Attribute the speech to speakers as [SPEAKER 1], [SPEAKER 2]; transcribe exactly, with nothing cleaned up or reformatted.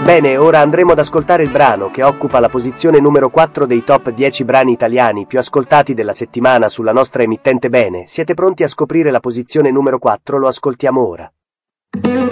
[SPEAKER 1] Bene, ora andremo ad ascoltare il brano che occupa la posizione numero quattro dei top dieci brani italiani più ascoltati della settimana sulla nostra emittente Bene. Siete pronti a scoprire la posizione numero quattro? Lo ascoltiamo ora.